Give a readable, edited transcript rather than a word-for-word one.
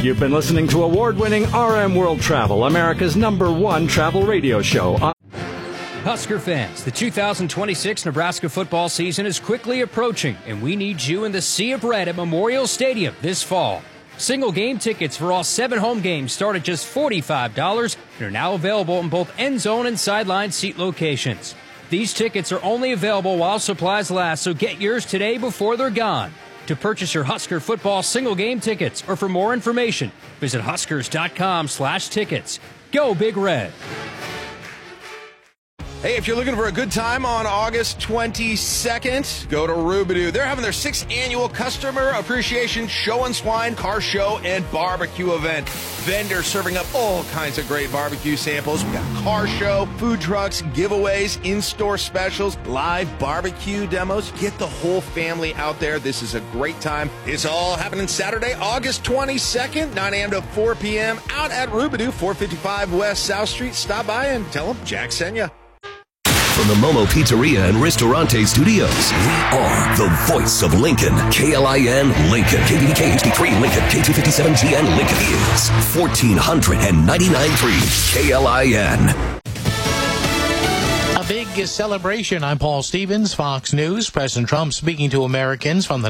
You've been listening to award-winning RM World Travel, America's #1 travel radio show. Husker fans, the 2026 Nebraska football season is quickly approaching, and we need you in the Sea of Red at Memorial Stadium this fall. Single game tickets for all 7 home games start at just $45 and are now available in both end zone and sideline seat locations. These tickets are only available while supplies last, so get yours today before they're gone. To purchase your Husker football single game tickets or for more information, visit huskers.com/tickets. Go Big Red. Hey, if you're looking for a good time on August 22nd, go to Rubidoo. They're having their 6th annual Customer Appreciation Show and Swine Car Show and Barbecue event. Vendors serving up all kinds of great barbecue samples. We got car show, food trucks, giveaways, in-store specials, live barbecue demos. Get the whole family out there. This is a great time. It's all happening Saturday, August 22nd, 9 a.m. to 4 p.m. out at Rubidoo, 455 West South Street. Stop by and tell them Jack sent you. From the Momo Pizzeria and Ristorante Studios, we are the voice of Lincoln. KLIN Lincoln. KVDK HD3 Lincoln. K257GN Lincoln is 1499.3 KLIN. A big celebration. I'm Paul Stevens, Fox News. President Trump speaking to Americans from the